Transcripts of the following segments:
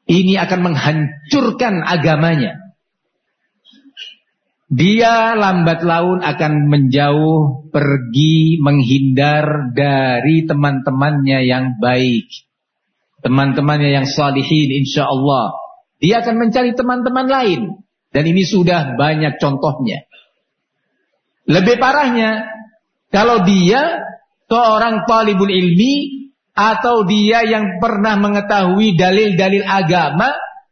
ini akan menghancurkan agamanya. Dia lambat laun akan menjauh, pergi, menghindar dari teman-temannya yang baik, teman-temannya yang salihin, insya Allah. Dia akan mencari teman-teman lain. Dan ini sudah banyak contohnya. Lebih parahnya, kalau dia seorang talibul ilmi, atau dia yang pernah mengetahui dalil-dalil agama,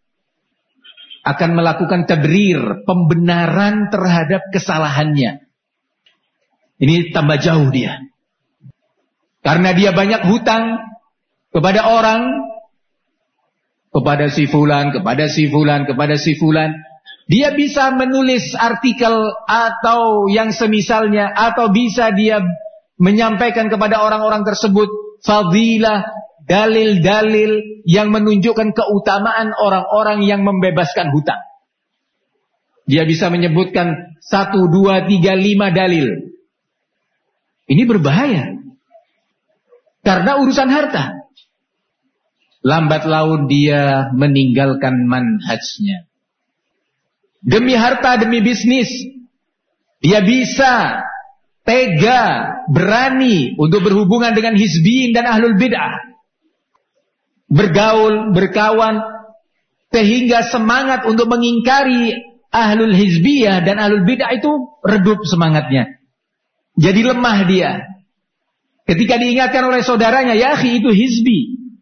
akan melakukan tabrir, pembenaran terhadap kesalahannya. Ini tambah jauh dia. Karena dia banyak hutang kepada orang, kepada si fulan, kepada si fulan, kepada si fulan. Dia bisa menulis artikel atau yang semisalnya, atau bisa dia menyampaikan kepada orang-orang tersebut fadilah, dalil-dalil yang menunjukkan keutamaan orang-orang yang membebaskan hutang. Dia bisa menyebutkan 1, 2, 3, 5 dalil. Ini berbahaya. Karena urusan harta. Lambat laun dia meninggalkan manhajnya. Demi harta, demi bisnis, dia bisa tega, berani untuk berhubungan dengan hizbiyin dan ahlul bid'ah. Bergaul, berkawan, sehingga semangat untuk mengingkari ahlul hizbiyah dan ahlul bid'ah itu redup semangatnya. Jadi lemah dia. Ketika diingatkan oleh saudaranya, ya akhi, itu hizbi,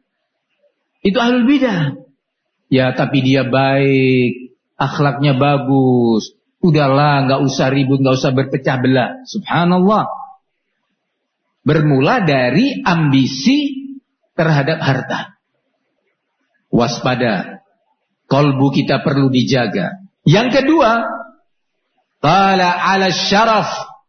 itu ahlul bid'ah. Ya tapi dia baik, akhlaknya bagus, udahlah, gak usah ribut, gak usah berpecah belah. Subhanallah. Bermula dari ambisi terhadap harta. Waspada, kalbu kita perlu dijaga. Yang kedua, tala ala syaraf,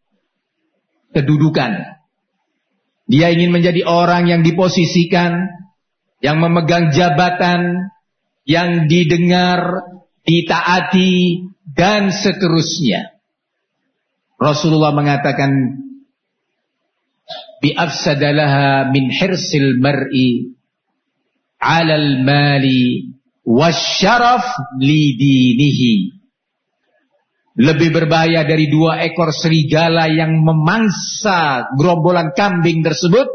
kedudukan. Dia ingin menjadi orang yang diposisikan, yang memegang jabatan, yang didengar, ditaati, dan seterusnya. Rasulullah mengatakan, bi afsadalaha min hirsil mar'i alal mali wasyaraf lidinihi. Lebih berbahaya dari 2 ekor serigala yang memangsa gerombolan kambing tersebut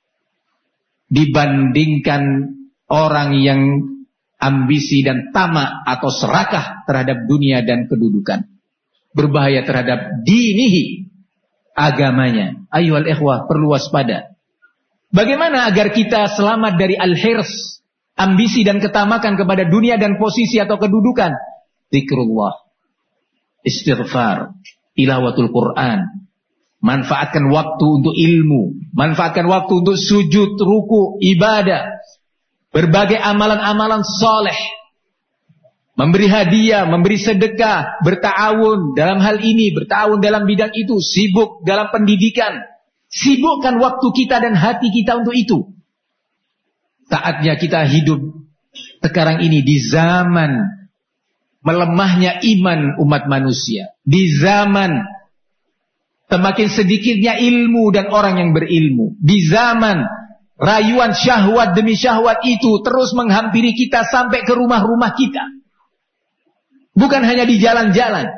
dibandingkan orang yang ambisi dan tamak atau serakah terhadap dunia dan kedudukan. Berbahaya terhadap dinihi, agamanya. Ayyuhal ikhwah, perlu waspada. Bagaimana agar kita selamat dari al-hirs, ambisi dan ketamakan kepada dunia dan posisi atau kedudukan? Zikrullah, istighfar, tilawatul Quran. Manfaatkan waktu untuk ilmu, manfaatkan waktu untuk sujud, ruku, ibadah, berbagai amalan-amalan soleh, memberi hadiah, memberi sedekah, berta'awun dalam hal ini, berta'awun dalam bidang itu, sibuk dalam pendidikan. Sibukkan waktu kita dan hati kita untuk itu. Saatnya kita hidup sekarang ini di zaman melemahnya iman umat manusia, di zaman semakin sedikitnya ilmu dan orang yang berilmu, di zaman rayuan syahwat demi syahwat itu terus menghampiri kita sampai ke rumah-rumah kita. Bukan hanya di jalan-jalan.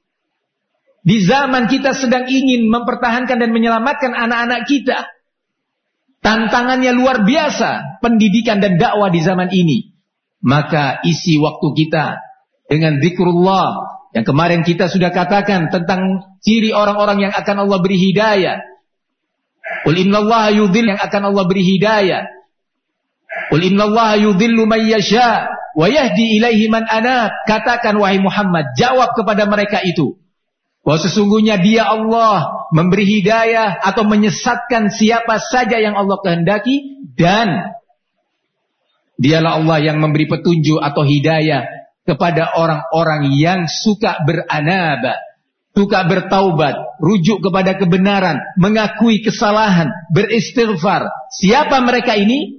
Di zaman kita sedang ingin mempertahankan dan menyelamatkan anak-anak kita. Tantangannya luar biasa, pendidikan dan dakwah di zaman ini. Maka isi waktu kita dengan zikrullah, yang kemarin kita sudah katakan tentang ciri orang-orang yang akan Allah beri hidayah. Qul innallaha yudhil, yang akan Allah beri hidayah. Qul innallaha yudhillu man yasha wa yahdi ilaihi man anab. Katakan wahai Muhammad, jawab kepada mereka itu, bahwa sesungguhnya dia Allah memberi hidayah atau menyesatkan siapa saja yang Allah kehendaki, dan dialah Allah yang memberi petunjuk atau hidayah kepada orang-orang yang suka beranaba, suka bertaubat, rujuk kepada kebenaran, mengakui kesalahan, beristighfar. Siapa mereka ini?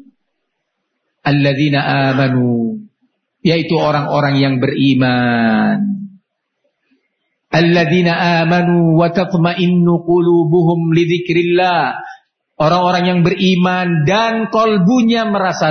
Alladzina amanu, yaitu orang-orang yang beriman. Alladzina amanu wa tatma'innu qulubuhum li dzikrillah. Orang-orang yang beriman dan kalbunya merasa